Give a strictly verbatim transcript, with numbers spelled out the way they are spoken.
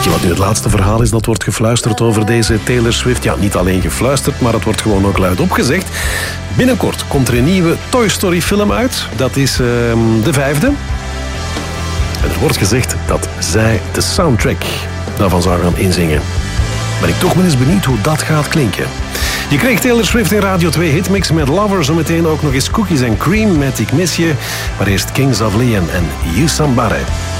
Weet je wat nu het laatste verhaal is dat wordt gefluisterd over deze Taylor Swift? Ja, niet alleen gefluisterd, maar het wordt gewoon ook luid opgezegd. Binnenkort komt er een nieuwe Toy Story film uit. Dat is uh, de vijfde. En er wordt gezegd dat zij de soundtrack daarvan zou gaan inzingen. Ben ik toch wel eens benieuwd hoe dat gaat klinken. Je kreeg Taylor Swift in Radio twee Hitmix met Lover. Zometeen ook nog eens Cookies and Cream met Ik Mis Je. Maar eerst Kings of Leon en You Somebody.